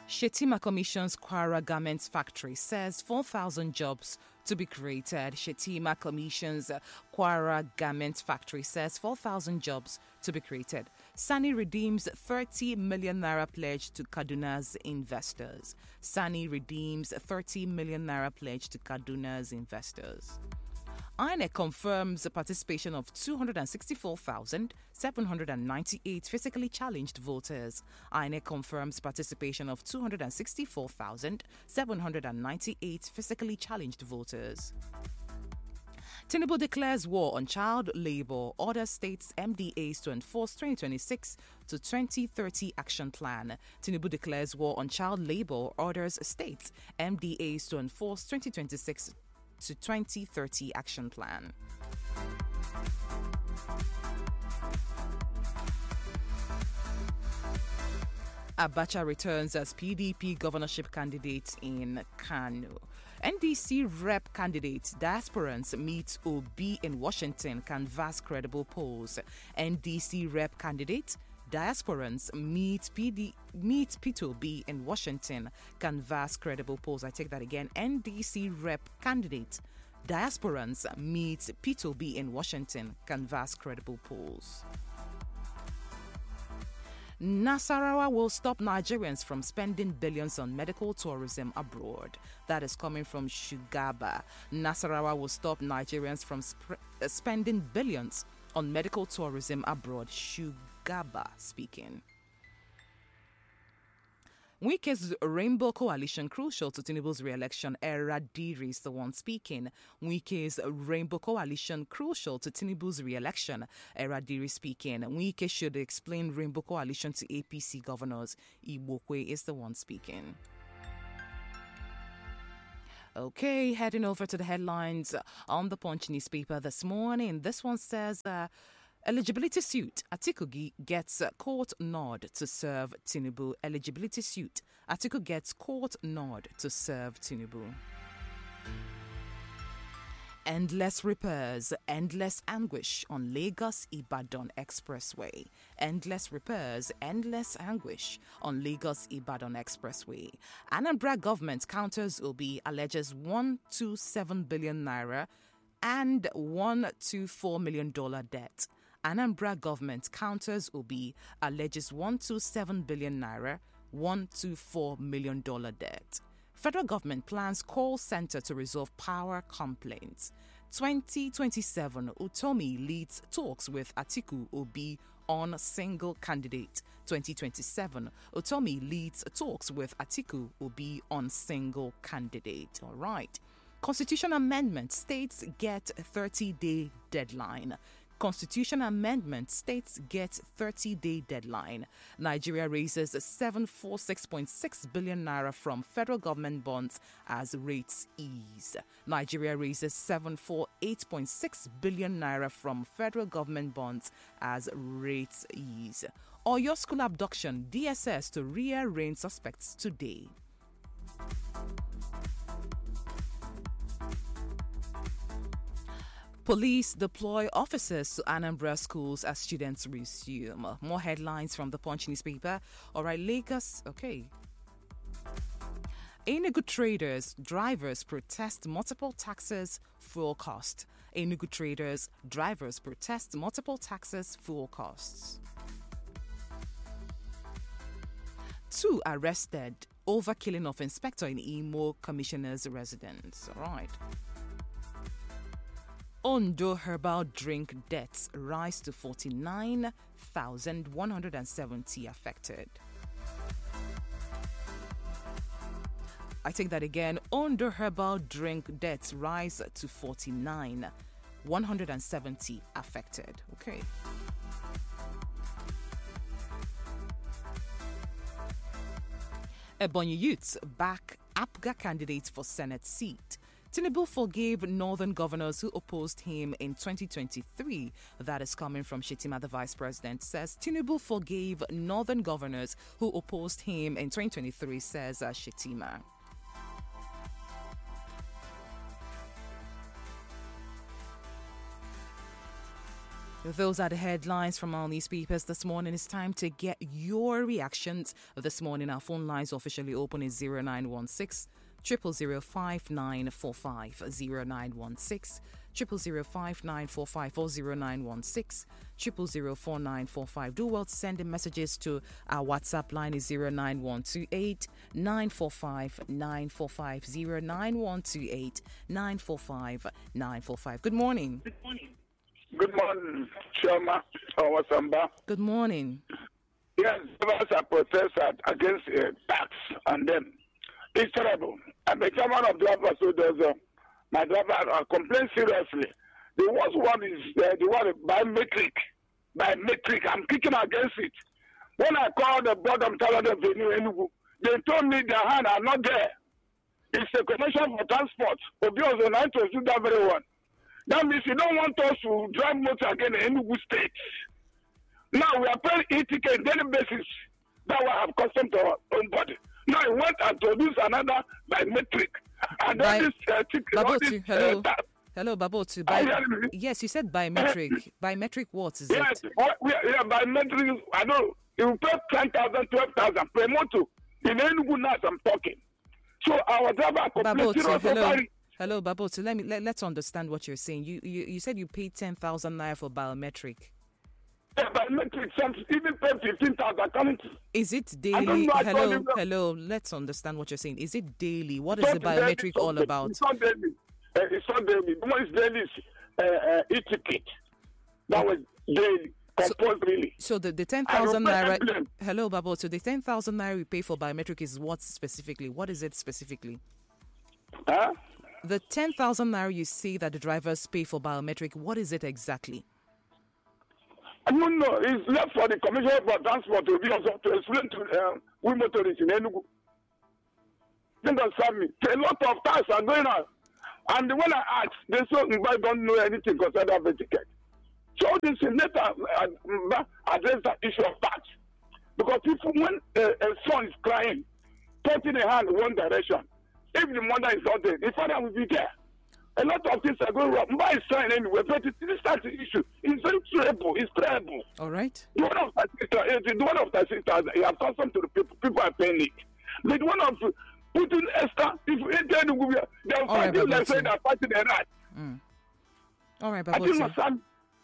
Shetima commissions Kwara Garments Factory says 4,000 jobs to be created. Shetima commissions Kwara Garments Factory says 4,000 jobs to be created. Sani redeems 30 million naira pledge to Kaduna's investors. Sani redeems 30 million naira pledge to Kaduna's investors. INEC confirms the participation of 264,798 physically challenged voters. INEC confirms participation of 264,798 physically challenged voters. Tinubu declares war on child labour, orders states MDAs to enforce 2026 to 2030 action plan. Tinubu declares war on child labour, orders states MDAs to enforce 2026 to 2030 action plan. Abacha returns as PDP governorship candidate in Kano. NDC rep candidate diasporans meet Obi in Washington, canvass credible polls. NDC rep candidate diasporans meet Peter Obi in Washington, canvass credible polls. I take that again. NDC rep candidate diasporans meet Peter Obi in Washington, canvass credible polls. Nasarawa will stop Nigerians from spending billions on medical tourism abroad. That is coming from Shugaba. Nasarawa will stop Nigerians from spending billions on medical tourism abroad. Shugaba speaking. Wike's Rainbow Coalition crucial to Tinubu's re-election. Eradiri is the one speaking. Wike's Rainbow Coalition crucial to Tinubu's re-election. Eradiri speaking. Wike should explain Rainbow Coalition to APC governors. Ibokwe is the one speaking. Okay, heading over to the headlines on the Punch newspaper this morning. This one says, eligibility suit. Atiku gets court nod to serve Tinubu. Eligibility suit. Atiku gets court nod to serve Tinubu. Endless repairs, endless anguish on Lagos-Ibadan Expressway. Endless repairs, endless anguish on Lagos-Ibadan Expressway. Anambra government counters Obi, alleges 127 billion naira and $124 million debt. Anambra government counters Obi, alleges 127 billion naira, $124 million debt. Federal government plans call center to resolve power complaints. 2027, Utomi leads talks with Atiku Obi on single candidate. 2027, Utomi leads talks with Atiku Obi on single candidate. All right. Constitution amendment, states get 30-day deadline. Constitution amendment, states get 30-day deadline. Nigeria raises 746.6 billion naira from federal government bonds as rates ease. Nigeria raises 748.6 billion naira from federal government bonds as rates ease. Oyo school abduction, DSS to rearraign suspects today. Police deploy officers to Anambra schools as students resume. More headlines from the Punch newspaper. All right, Lagos. Okay. Enugu traders, drivers protest multiple taxes, fuel cost. Enugu traders, drivers protest multiple taxes, fuel costs. 2 arrested over killing of inspector in Imo commissioner's residence. All right. Ondo herbal drink deaths rise to 49,170 affected. I take that again. Ondo herbal drink deaths rise to 49,170 affected. Okay. Ebonyi youths back APGA candidates for Senate seat. Tinubu forgave northern governors who opposed him in 2023. That is coming from Shetima. The vice president says Tinubu forgave northern governors who opposed him in 2023, says Shetima. Those are the headlines from our newspapers this morning. It's time to get your reactions this morning. Our phone lines officially open is 0916 000 5945, 0916 000 5945 or 0916 000 4945. Do well to send in messages to our WhatsApp line is 09128 945 945, 09128 945 945. Good morning. Good morning, Choma Owasamba. Good morning. Yes, drivers are protesting against tax and them. It's terrible. I'm a chairman of drivers, so my driver complain seriously. The worst one is the one biometric. Biometric. I'm kicking against it. When I called the bottom tower of Enugu, they told me their hands are not there. It's a commission for transport. Obi was the night to do that very one. That means you don't want us to drive motor again in Enugu State. Now we are paying e-ticket daily basis that we have custom to our own body. Now I went and produce another biometric. And then this ticket. Babotu, hello. Hello, Babotu. Yes, you said biometric. Biometric what is it? Yes, biometric. I know. You pay 10,000, 12,000 per motor. In Enugu now I'm talking. So our driver Babotu, hello, Babotu. Let's understand what you're saying. You said you paid 10,000 naira for biometric. Yeah, biometric, even pay 15,000 coming. Is it daily? Hello. Let's understand what you're saying. Is it daily? What is the biometric all about? It's not daily. It's not daily. The one is daily e-ticket. That was daily. Compulsory. So the 10,000 naira. Hello, Babotu. So the 10,000 naira we pay for biometric is what specifically? What is it specifically? Huh? The 10,000 naira you say that the drivers pay for biometric, what is it exactly? I don't know. It's left for the Commissioner for Transport to be also to explain to we motorists in Enugu. They understand me. A lot of tasks are going on. And when I ask, they say, I don't know anything concerning the ticket. So this is later address the issue of tax. Because when a son is crying, pointing a hand in one direction, if the mother is not there, the father will be there. A lot of things are going wrong. Mba is trying anyway, but this is the issue. It's very terrible. It's terrible. All right. The one of the sisters, you have custom to the people. People are paying it. But the one of putting extra, if you enter the movie, they'll fight you like say they're fighting the rat. All right, Babotu.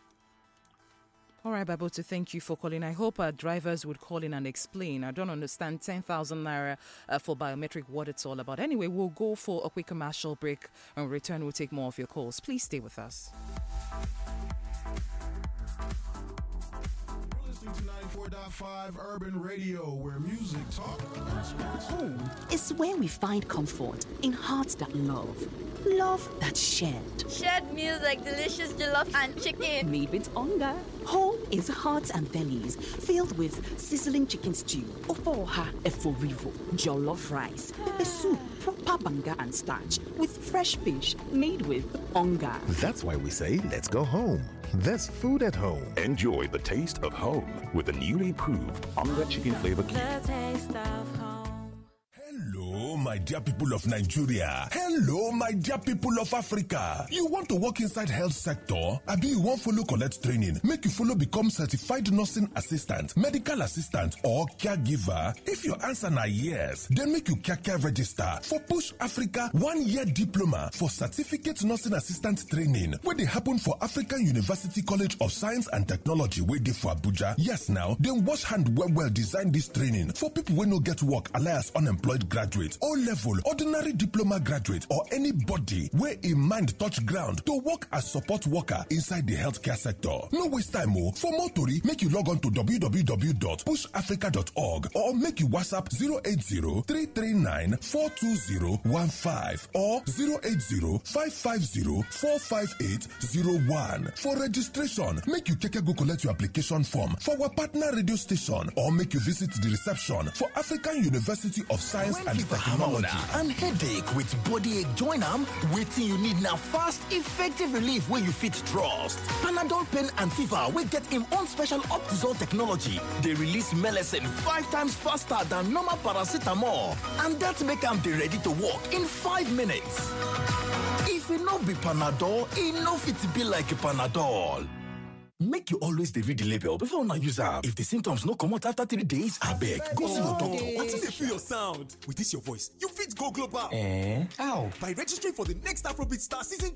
All right, Babotu, thank you for calling. I hope our drivers would call in and explain. I don't understand 10,000 naira for biometric, what it's all about. Anyway, we'll go for a quick commercial break and return. We'll take more of your calls. Please stay with us. You're listening to 94.5 Urban Radio, where music, talk, and sports. Home is where we find comfort in hearts that love. Love that's shared. Shared meals like delicious jollof and chicken. Made with hunger. Home is hearts and bellies filled with sizzling chicken stew, ofoha eforivo, jollof rice, pepper soup, proper banga and starch, with fresh fish made with hunger. That's why we say, let's go home. There's food at home. Enjoy the taste of home with the newly proved Onga Chicken Flavor Cube. The taste of home. Hello, my dear people of Nigeria. Hello, my dear people of Africa. You want to work inside health sector? Abi you want follow collect training? Make you follow become certified nursing assistant, medical assistant, or caregiver? If your answer na yes, then make you care register for Push Africa 1-year diploma for certificate nursing assistant training, where they happen for African University College of Science and Technology, where they for Abuja. Yes, now, then wash hand well design this training for people who no get work, alias unemployed graduate, O-level, ordinary diploma graduate, or anybody where a mind touch ground to work as support worker inside the healthcare sector. No waste time, For more tori, make you log on to www.pushafrica.org or make you WhatsApp 080-339-42015 or 080-550-45801. For registration, make you go collect your application form for our partner radio station or make you visit the reception for African University of Science and Technology. And headache with body ache join am, waiting you need now fast, effective relief where you fit trust. Panadol pain and fever will get him own special Optizol technology. They release medicine 5 times faster than normal paracetamol. And that make them be ready to work in 5 minutes. If it not be Panadol, it no fit be like Panadol. Make you always dey read the label before una use am. If the symptoms no comot after 3 days, abeg go see your doctor. Wetin dey fill your sound? With this your voice, you fit go global. How? By registering for the next Afrobeat Star Season